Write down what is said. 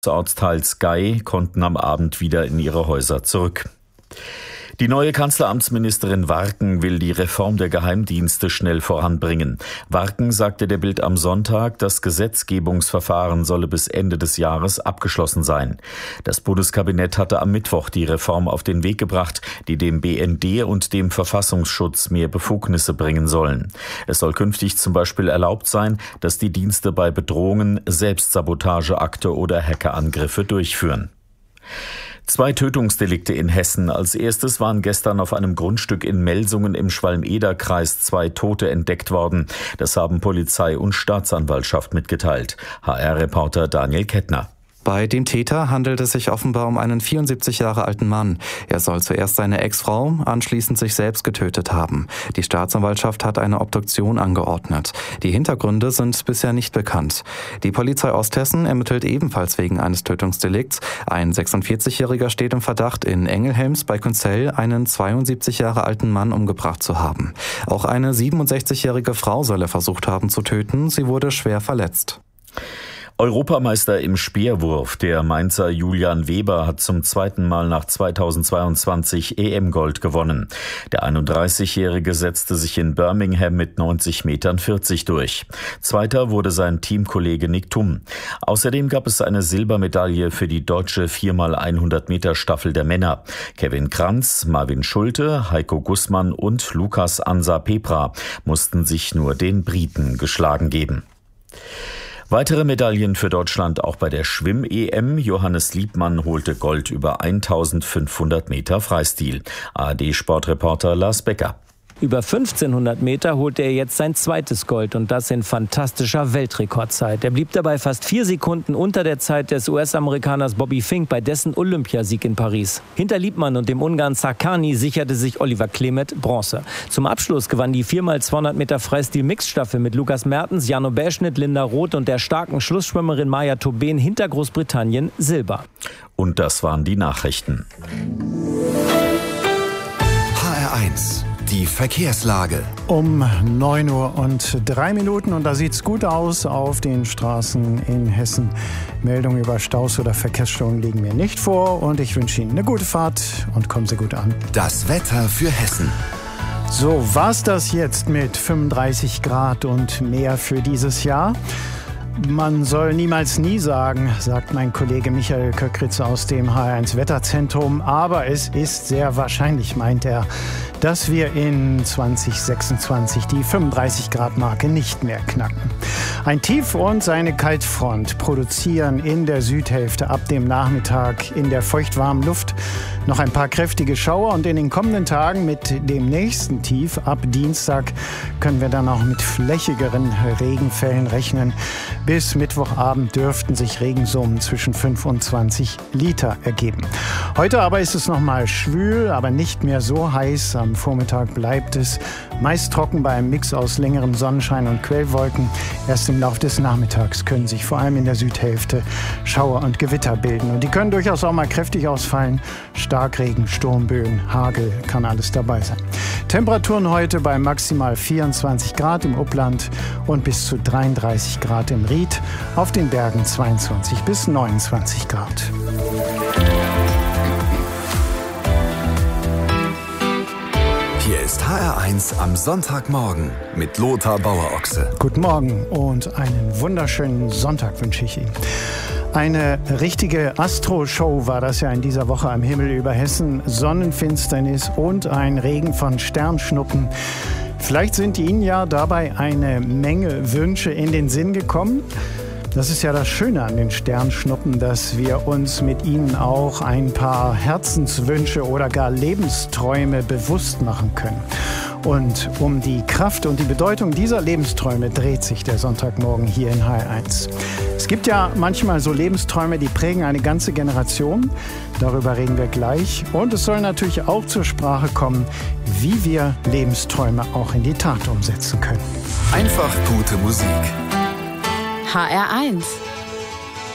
Ortsteils Gay konnten am Abend wieder in ihre Häuser zurück. Die neue Kanzleramtsministerin Warken will die Reform der Geheimdienste schnell voranbringen. Warken sagte der Bild am Sonntag, das Gesetzgebungsverfahren solle bis Ende des Jahres abgeschlossen sein. Das Bundeskabinett hatte am Mittwoch die Reform auf den Weg gebracht, die dem BND und dem Verfassungsschutz mehr Befugnisse bringen sollen. Es soll künftig zum Beispiel erlaubt sein, dass die Dienste bei Bedrohungen Selbstsabotageakte oder Hackerangriffe durchführen. 2 Tötungsdelikte in Hessen. Als erstes waren gestern auf einem Grundstück in Melsungen im Schwalm-Eder-Kreis 2 Tote entdeckt worden. Das haben Polizei und Staatsanwaltschaft mitgeteilt. HR-Reporter Daniel Kettner. Bei dem Täter handelt es sich offenbar um einen 74 Jahre alten Mann. Er soll zuerst seine Ex-Frau, anschließend sich selbst getötet haben. Die Staatsanwaltschaft hat eine Obduktion angeordnet. Die Hintergründe sind bisher nicht bekannt. Die Polizei Osthessen ermittelt ebenfalls wegen eines Tötungsdelikts. Ein 46-Jähriger steht im Verdacht, in Engelhelms bei Künzell einen 72 Jahre alten Mann umgebracht zu haben. Auch eine 67-jährige Frau soll er versucht haben zu töten. Sie wurde schwer verletzt. Europameister im Speerwurf, der Mainzer Julian Weber, hat zum zweiten Mal nach 2022 EM-Gold gewonnen. Der 31-Jährige setzte sich in Birmingham mit 90,40 Metern durch. Zweiter wurde sein Teamkollege Nick Thum. Außerdem gab es eine Silbermedaille für die deutsche 4x100 Meter Staffel der Männer. Kevin Kranz, Marvin Schulte, Heiko Gussmann und Lukas Ansa Pepra mussten sich nur den Briten geschlagen geben. Weitere Medaillen für Deutschland auch bei der Schwimm-EM. Johannes Liebmann holte Gold über 1500 Meter Freistil. ARD-Sportreporter Lars Becker. Über 1500 Meter holte er jetzt sein zweites Gold und das in fantastischer Weltrekordzeit. Er blieb dabei fast 4 Sekunden unter der Zeit des US-Amerikaners Bobby Fink bei dessen Olympiasieg in Paris. Hinter Liebmann und dem Ungarn Sarkany sicherte sich Oliver Klemet Bronze. Zum Abschluss gewann die 4x200 Meter Freistil-Mixstaffel mit Lukas Mertens, Jano Belschnitt, Linda Roth und der starken Schlussschwimmerin Maja Tobin hinter Großbritannien Silber. Und das waren die Nachrichten. HR1 Die Verkehrslage. Um 9:03 Uhr und da sieht's gut aus auf den Straßen in Hessen. Meldungen über Staus oder Verkehrsstörungen liegen mir nicht vor und ich wünsche Ihnen eine gute Fahrt und kommen Sie gut an. Das Wetter für Hessen. So, war's das jetzt mit 35 Grad und mehr für dieses Jahr? Man soll niemals nie sagen, sagt mein Kollege Michael Köckritz aus dem HR1 Wetterzentrum. Aber es ist sehr wahrscheinlich, meint er, dass wir in 2026 die 35-Grad-Marke nicht mehr knacken. Ein Tief und seine Kaltfront produzieren in der Südhälfte ab dem Nachmittag in der feuchtwarmen Luft noch ein paar kräftige Schauer. Und in den kommenden Tagen mit dem nächsten Tief ab Dienstag können wir dann auch mit flächigeren Regenfällen rechnen. Bis Mittwochabend dürften sich Regensummen zwischen 5 und 20 Liter ergeben. Heute aber ist es noch mal schwül, aber nicht mehr so heiß. Am Vormittag bleibt es meist trocken bei einem Mix aus längerem Sonnenschein und Quellwolken. Erst im Laufe des Nachmittags können sich vor allem in der Südhälfte Schauer und Gewitter bilden. Und die können durchaus auch mal kräftig ausfallen. Starkregen, Sturmböen, Hagel, kann alles dabei sein. Temperaturen heute bei maximal 24 Grad im Upland und bis zu 33 Grad im Ried. Auf den Bergen 22 bis 29 Grad. Hier ist HR1 am Sonntagmorgen mit Lothar Bauer-Ochse. Guten Morgen und einen wunderschönen Sonntag wünsche ich Ihnen. Eine richtige Astro-Show war das ja in dieser Woche am Himmel über Hessen. Sonnenfinsternis und ein Regen von Sternschnuppen. Vielleicht sind Ihnen ja dabei eine Menge Wünsche in den Sinn gekommen. Das ist ja das Schöne an den Sternschnuppen, dass wir uns mit ihnen auch ein paar Herzenswünsche oder gar Lebensträume bewusst machen können. Und um die Kraft und die Bedeutung dieser Lebensträume dreht sich der Sonntagmorgen hier in HR1. Es gibt ja manchmal so Lebensträume, die prägen eine ganze Generation. Darüber reden wir gleich. Und es soll natürlich auch zur Sprache kommen, wie wir Lebensträume auch in die Tat umsetzen können. Einfach gute Musik. HR1